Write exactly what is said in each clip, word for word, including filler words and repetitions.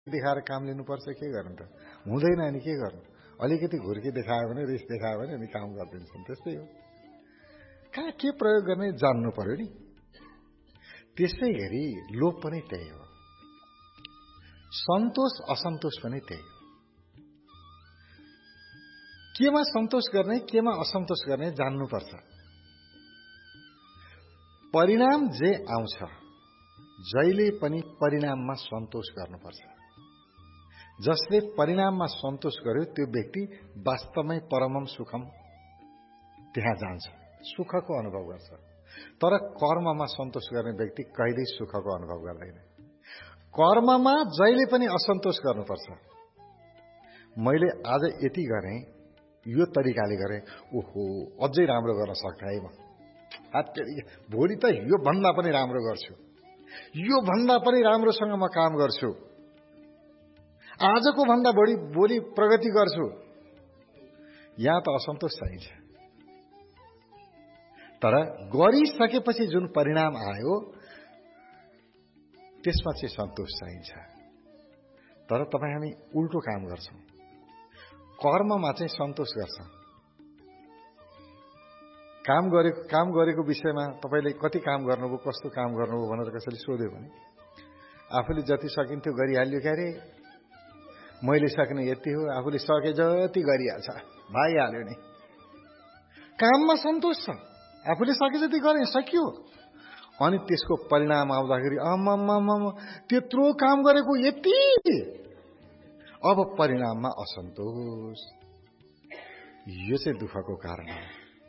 देखाएर काम लिनुपर्छ, के गर्नु त? हुँदैन अनि के गर्नु? अलिकति घुर्की देखायो भने, रिस देखायो भने अनि काम गरिदिन्छन्। त्यस्तै हो। कहाँ के प्रयोग गर्ने जान्नु पर्यो नि। त्यसै गरी लोभ पनि त्यही हो, सन्तोष असन्तोष पनि त्यही हो। केमा सन्तोष गर्ने, केमा असन्तोष गर्ने जान्नुपर्छ। परिणाम जे आउँछ जहिले पनि परिणाममा सन्तोष गर्नुपर्छ। जसले परिणाममा सन्तोष गर्यो त्यो व्यक्ति वास्तवमै परमम सुखम त्यहाँ जान्छ, सुखको अनुभव गर्छ। तर कर्ममा सन्तोष गर्ने व्यक्ति कहिल्यै सुखको अनुभव गर्दैन। कर्ममा जहिले पनि असन्तोष गर्नुपर्छ। मैले आज यति गरेँ, यो तरिकाले गरेँ, ओहो अझै राम्रो गर्न सक्थे है म, भोलि त यो भन्दा पनि राम्रो गर्छु, यो भन्दा पनि राम्रोसँग म काम गर्छु, आजको भन्दा बढी भोलि प्रगति गर्छु। यहाँ त असन्तोष चाहिन्छ। तर गरिसकेपछि जुन परिणाम आयो त्यसमा चाहिँ सन्तोष चाहिन्छ। तर तपाईँ हामी उल्टो काम गर्छौं, कर्ममा चाहिँ सन्तोष गर्छ। काम गरेको काम गरेको विषयमा तपाईले कति काम गर्नुभयो, कस्तो काम गर्नुभयो भनेर कसैले सोध्यो भने आफूले जति सकिन्थ्यो गरिहाल्यो क्यारे, मैले सक्ने यति हो, आफूले सके जति गरिहाल्छ, भइहाल्यो नि। काममा सन्तोष छ, आफूले सके जति गरे सकियो। अनि त्यसको परिणाम आउँदाखेरि आमामामा त्यत्रो काम गरेको यति, अब परिणाममा असन्तोष। यो चाहिँ दुःखको कारण हो।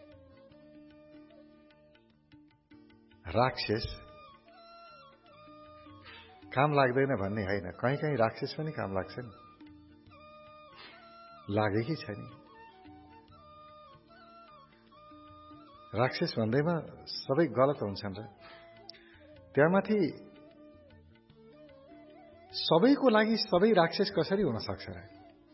राक्षस काम लाग्दैन भन्ने होइन, कहीँ कहीँ राक्षस पनि काम लाग्छ नि, लागेकै छ नि। राक्षस भन्दैमा सबै गलत हुन्छन् र त्यहाँमाथि सबैको लागि सबै राक्षस कसरी हुन सक्छ र?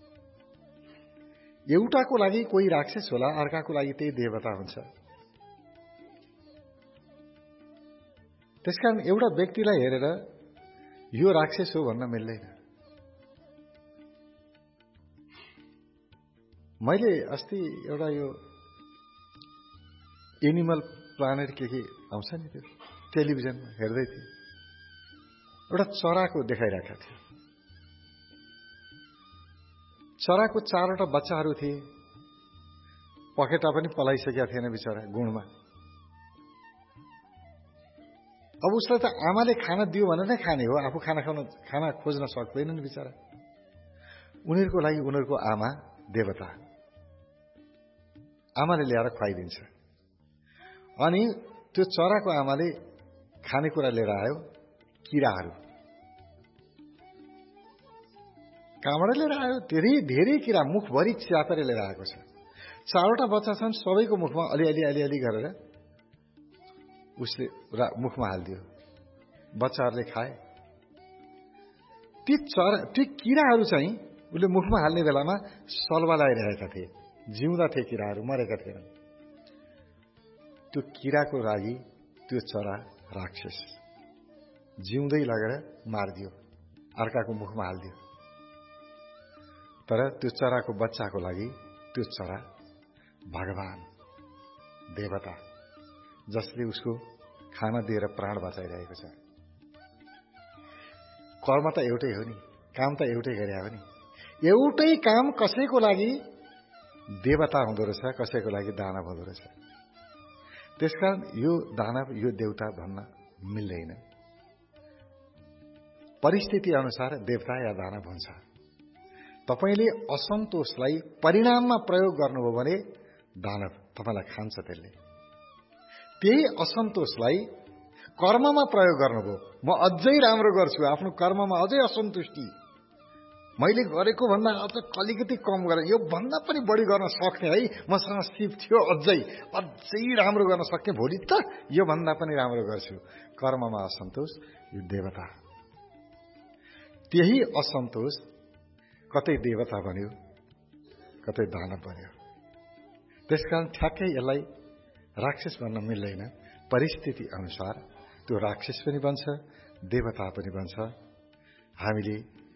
एउटाको लागि कोही राक्षस होला, अर्काको लागि त्यही देवता हुन्छ। त्यसकारण एउटा व्यक्तिलाई हेरेर यो राक्षस हो भन्न मिल्दैन। मैले अस्ति एउटा यो एनिमल प्लानेट के के आउँछ नि त्यो टेलिभिजनमा हेर्दै थिएँ, एउटा चराको देखाइरहेका थिए। चराको चारवटा बच्चाहरू थिए, पखेटा पनि पलाइसकेका थिएन बिचरा गुणमा। अब उसलाई त आमाले खाना दियो भने नै खाने हो, आफू खाना खान खाना खोज्न सक्दैन नि बिचरा। उनीहरूको लागि उनीहरूको आमा देवता, आमाले ल्याएर खुवाइदिन्छ। अनि त्यो चराको आमाले खानेकुरा लिएर आयो, किराहरू कहाँबाट लिएर आयो? धेरै धेरै किरा मुखभरि च्यापेर लिएर आएको छ। चारवटा बच्चा छन्, सबैको मुखमा अलिअलि अलिअलि गरेर उसले मुखमा हालिदियो, बच्चाहरूले खाए। ती चरा ती किराहरू चाहिँ उसले मुखमा हाल्ने बेलामा सलवा लगाइरहेका थिए, जिउँदा थिए किराहरू, मरेका थिएनन्। त्यो किराको लागि त्यो चरा राक्षस जिउँदै लगेर मारिदियो, अर्काको मुखमा हालिदियो। तर त्यो चराको बच्चाको लागि त्यो चरा भगवान देवता, जसले उसको खाना दिएर प्राण बचाइरहेको छ। कर्म त एउटै हो नि, काम त एउटै गरे हो नि। एउटै काम कसैको लागि देवता हुँदो रहेछ, कसैको लागि दानव हुँदो रहेछ। त्यसकारण यो दानव यो देवता भन्न मिल्दैन। परिस्थिति अनुसार देवता या दानव हुन्छ। तपाईले असन्तोषलाई परिणाममा प्रयोग गर्नुभयो भने दानव तपाईलाई खान्छ। त्यसले त्यही असन्तोषलाई कर्ममा प्रयोग गर्नुभयो, म अझै राम्रो गर्छु, आफ्नो कर्ममा अझै असन्तुष्टि, मैले गरेको भन्दा अझ अलिकति कम गरेँ, यो भन्दा पनि बढी गर्न सक्ने है, मसँग सिप थियो, अझै अझै राम्रो गर्न सक्ने, भोलि त यो भन्दा पनि राम्रो गर्छु। कर्ममा असन्तोष यो देवता। त्यही असन्तोष कतै देवता बन्यो, कतै दानव बन्यो। त्यसकारण ठ्याक्कै यसलाई राक्षस भन्न मिल्दैन। परिस्थिति अनुसार त्यो राक्षस पनि बन्छ, देवता पनि बन्छ। हामीले